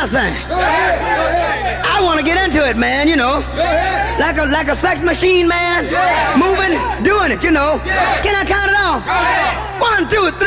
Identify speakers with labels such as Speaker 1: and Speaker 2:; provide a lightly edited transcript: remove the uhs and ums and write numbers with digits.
Speaker 1: my thing. I want to get into it, man, you know. Like a sex machine, man. Moving, doing it, you know. Can I count it off? 1, 2, 3.